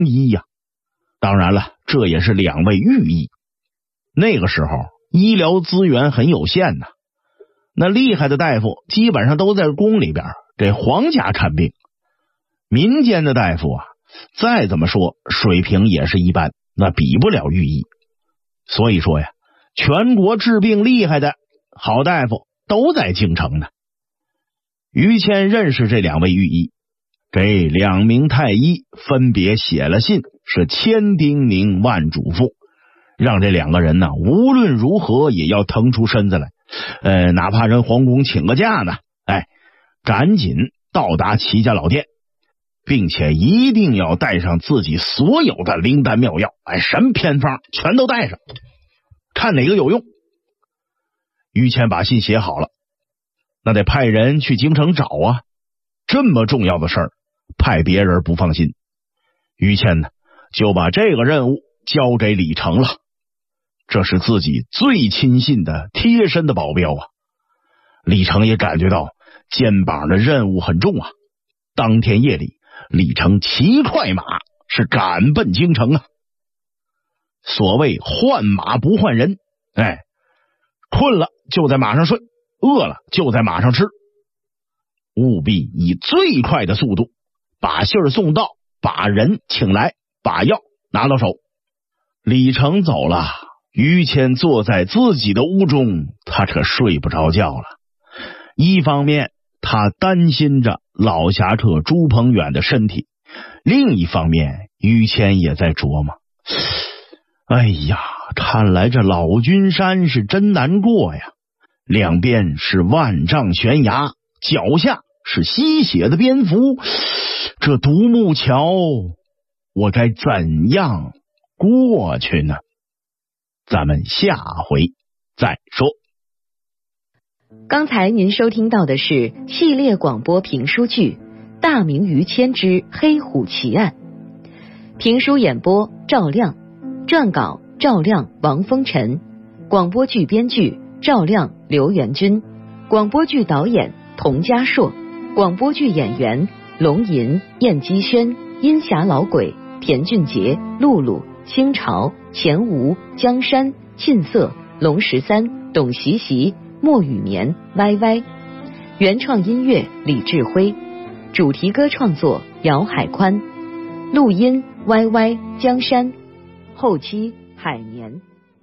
医呀。当然了，这也是2位御医。那个时候医疗资源很有限呐，那厉害的大夫基本上都在宫里边给皇家看病，民间的大夫啊，再怎么说水平也是一般，那比不了御医。所以说呀，全国治病厉害的好大夫都在京城呢。于谦认识这2位御医，给2名太医分别写了信，是千叮咛万嘱咐，让这2个人呢，无论如何也要腾出身子来，哪怕人皇宫请个假呢，赶紧到达齐家老店，并且一定要带上自己所有的灵丹妙药，神偏方全都带上，看哪个有用。于谦把信写好了，那得派人去京城找啊，这么重要的事儿，派别人不放心。于谦呢，就把这个任务交给李成了，这是自己最亲信的贴身的保镖啊。李成也感觉到肩膀的任务很重啊。当天夜里，李成骑快马是赶奔京城啊。所谓换马不换人，困了就在马上睡，饿了就在马上吃，务必以最快的速度把信儿送到，把人请来，把药拿到手。李成走了，于谦坐在自己的屋中，他可睡不着觉了。一方面他担心着老侠客朱鹏远的身体，另一方面于谦也在琢磨，哎呀，看来这老君山是真难过呀，两边是万丈悬崖，脚下是吸血的蝙蝠，这独木桥我该怎样过去呢？咱们下回再说。 刚才您收听到的是系列广播评书剧《大明于谦之黑虎奇案》，评书演播赵亮，撰稿赵亮、王风尘，广播剧编剧赵亮、刘元军，广播剧导演童家硕，广播剧演员龙吟、燕姬轩、阴霞老鬼、田俊杰、露露、清朝、钱吴、江山、沁色、龙13、董习习、莫雨眠、歪歪，原创音乐李志辉，主题歌创作姚海宽，录音歪歪、江山，后期海年。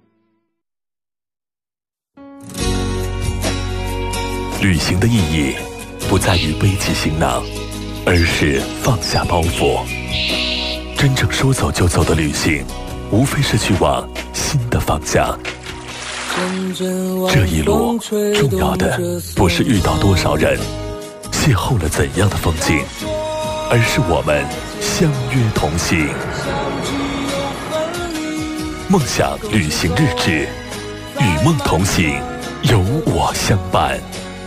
旅行的意义不在于背起行囊，而是放下包袱。真正说走就走的旅行，无非是去往新的方向。这一路重要的不是遇到多少人，邂逅了怎样的风景，而是我们相约同行。梦想旅行日志，与梦同行，有我相伴。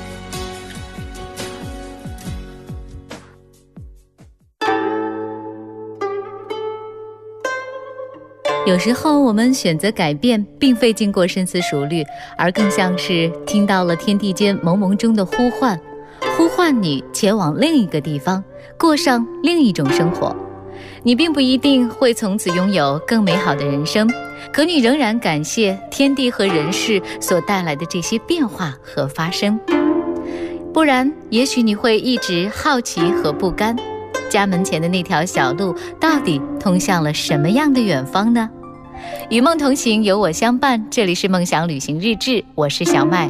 有时候我们选择改变，并非经过深思熟虑，而更像是听到了天地间蒙蒙中的呼唤，呼唤你前往另一个地方，过上另一种生活。你并不一定会从此拥有更美好的人生，可你仍然感谢天地和人世所带来的这些变化和发生。不然，也许你会一直好奇和不甘，家门前的那条小路到底通向了什么样的远方呢？与梦同行，有我相伴，这里是梦想旅行日志，我是小麦。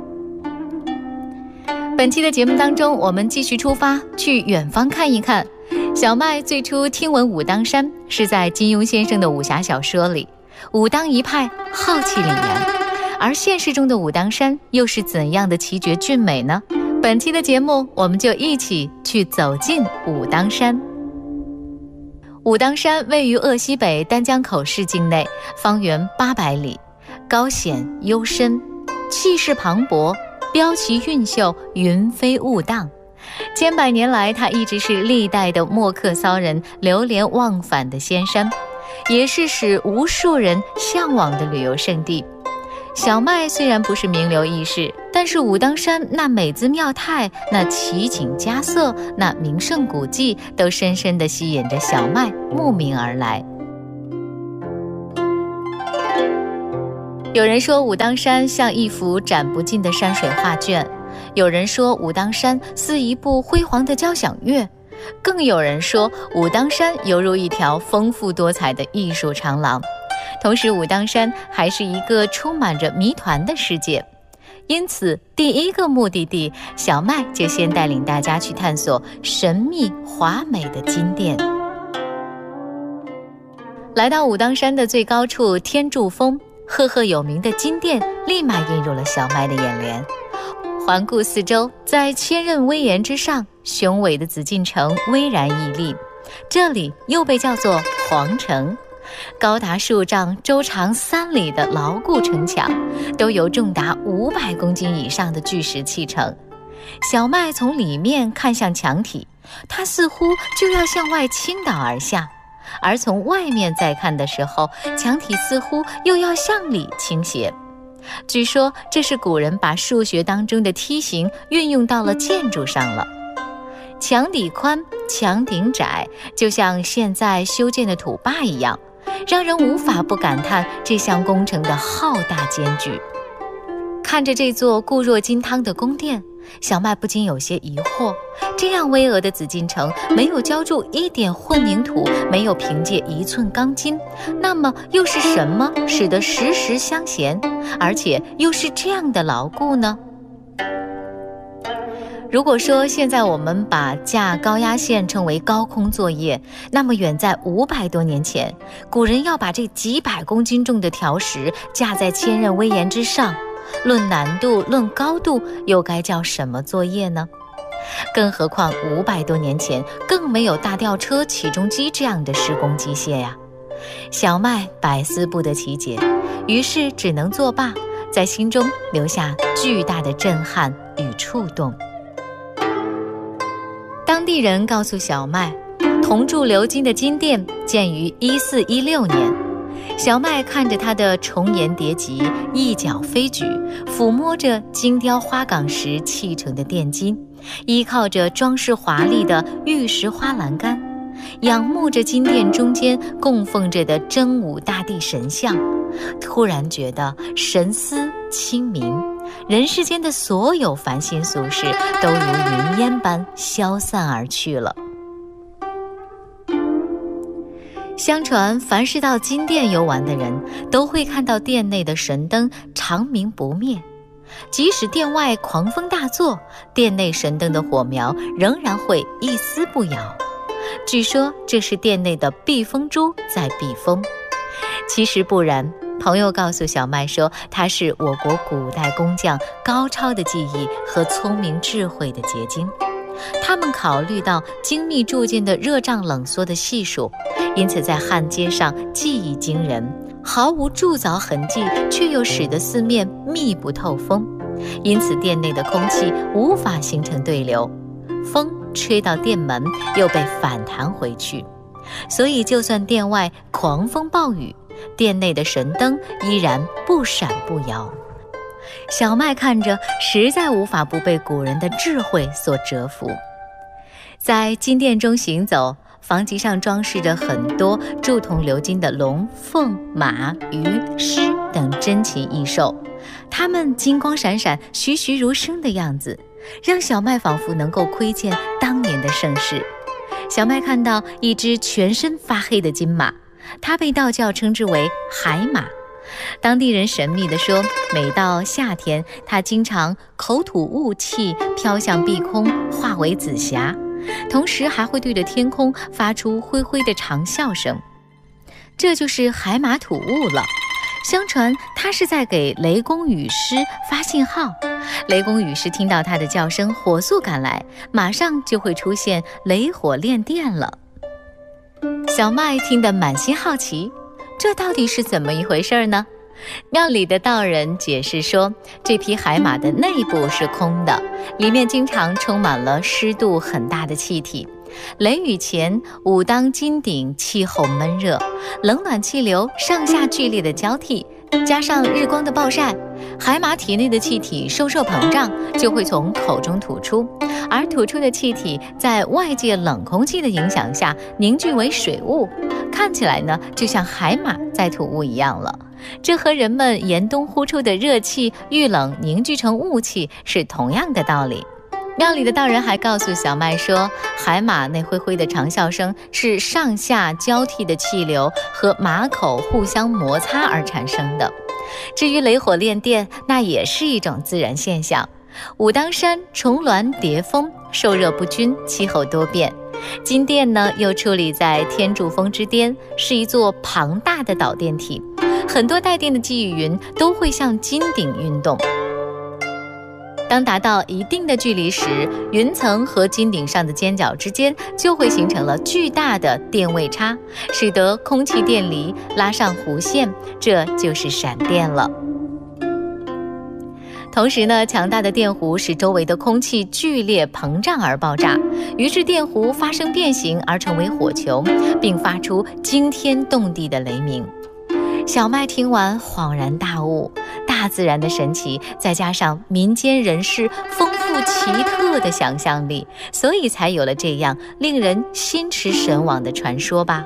本期的节目当中，我们继续出发去远方看一看。小麦最初听闻武当山是在金庸先生的武侠小说里，武当一派浩气凛然，而现实中的武当山又是怎样的奇绝俊美呢？本期的节目，我们就一起去走进武当山。武当山位于鄂西北丹江口市境内，方圆800里，高险幽深，气势磅礴，标旗韵秀，云飞雾荡。千百年来，它一直是历代的墨客骚人流连忘返的仙山，也是使无数人向往的旅游胜地。 小麦虽然不是名流义士，但是武当山那美姿妙态，那奇景佳色，那名胜古迹，都深深地吸引着小麦慕名而来。有人说武当山像一幅展不尽的山水画卷，有人说武当山似一部辉煌的交响乐，更有人说武当山犹如一条丰富多彩的艺术长廊。同时武当山还是一个充满着谜团的世界，因此第一个目的地，小麦就先带领大家去探索神秘华美的金殿。来到武当山的最高处天柱峰，赫赫有名的金殿立马映入了小麦的眼帘。环顾四周，在千仞巍岩之上，雄伟的紫禁城巍然屹立，这里又被叫做皇城。高达数丈、周长3里的牢固城墙，都由重达500公斤以上的巨石砌成。小麦从里面看向墙体，它似乎就要向外倾倒而下，而从外面再看的时候，墙体似乎又要向里倾斜。据说这是古人把数学当中的梯形运用到了建筑上了。墙底宽，墙顶窄，就像现在修建的土坝一样，让人无法不感叹这项工程的浩大艰巨。看着这座固若金汤的宫殿，小麦不禁有些疑惑，这样巍峨的紫禁城没有浇筑一点混凝土，没有凭借1寸钢筋，那么又是什么使得实实相衔，而且又是这样的牢固呢？如果说现在我们把架高压线称为高空作业，那么远在500多年前，古人要把这几百公斤重的条石架在千仞巍岩之上，论难度，论高度，又该叫什么作业呢？更何况500多年前更没有大吊车、起重机这样的施工机械呀。小麦百思不得其解，于是只能作罢，在心中留下巨大的震撼与触动。当地人告诉小麦，铜铸鎏金的金殿建于1416年。小麦看着它的重檐叠脊，一脚飞举，抚摸着精雕花岗石砌成的殿基，依靠着装饰华丽的玉石花栏杆，仰慕着金殿中间供奉着的真武大帝神像，突然觉得神思清明，人世间的所有烦心俗事都如云烟般消散而去了。相传凡是到金殿游玩的人，都会看到殿内的神灯长明不灭，即使殿外狂风大作，殿内神灯的火苗仍然会一丝不摇。据说这是殿内的避风珠在避风。其实不然，朋友告诉小麦说，它是我国古代工匠高超的技艺和聪明智慧的结晶。他们考虑到精密铸件的热胀冷缩的系数，因此在焊接上技艺惊人，毫无铸凿痕迹，却又使得四面密不透风，因此殿内的空气无法形成对流，风吹到殿门又被反弹回去，所以就算殿外狂风暴雨，殿内的神灯依然不闪不摇。小麦看着，实在无法不被古人的智慧所折服。在金殿中行走，房脊上装饰着很多铸铜鎏金的龙、凤、马、鱼、狮等珍奇异兽，它们金光闪闪、栩栩如生的样子，让小麦仿佛能够窥见当年的盛世。小麦看到一只全身发黑的金马，它被道教称之为海马。当地人神秘地说，每到夏天，它经常口吐雾气，飘向碧空，化为紫霞，同时还会对着天空发出灰灰的长啸声，这就是海马吐雾了。相传它是在给雷公雨师发信号，雷公雨师听到它的叫声，火速赶来，马上就会出现雷火炼电了。小麦听得满心好奇，这到底是怎么一回事呢？庙里的道人解释说，这匹海马的内部是空的，里面经常充满了湿度很大的气体。雷雨前，武当金顶气候闷热，冷暖气流上下剧烈的交替， 加上日光的暴晒，海马体内的气体收热膨胀，就会从口中吐出，而吐出的气体在外界冷空气的影响下凝聚为水雾，看起来呢就像海马在吐雾一样了。这和人们严冬呼出的热气遇冷凝聚成雾气是同样的道理。庙里的道人还告诉小麦说，海马那灰灰的长啸声是上下交替的气流和马口互相摩擦而产生的。至于雷火炼电，那也是一种自然现象。武当山重峦叠峰，受热不均，气候多变。金殿呢又矗立在天柱峰之巅，是一座庞大的导电体，很多带电的积雨云都会向金顶运动。当达到一定的距离时，云层和金顶上的尖角之间就会形成了巨大的电位差，使得空气电离，拉上弧线，这就是闪电了。同时呢，强大的电弧使周围的空气剧烈膨胀而爆炸，于是电弧发生变形而成为火球，并发出惊天动地的雷鸣。小麦听完恍然大悟，大自然的神奇再加上民间人士丰富奇特的想象力，所以才有了这样令人心驰神往的传说吧。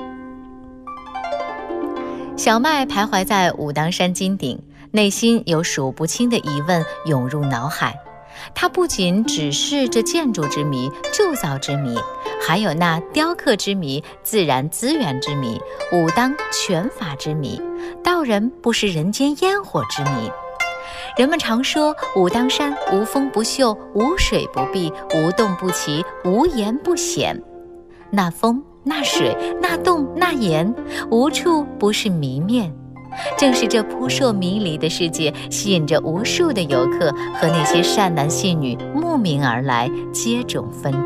小麦徘徊在武当山金顶，内心有数不清的疑问涌入脑海。它不仅只是这建筑之谜、铸造之谜，还有那雕刻之谜、自然资源之谜、武当拳法之谜、道人不食人间烟火之谜。人们常说武当山无风不秀，无水不闭，无洞不奇，无岩不险。那风、那水、那洞、那岩，无处不是谜面。正是这扑朔迷离的世界，吸引着无数的游客和那些善男信女慕名而来，接踵纷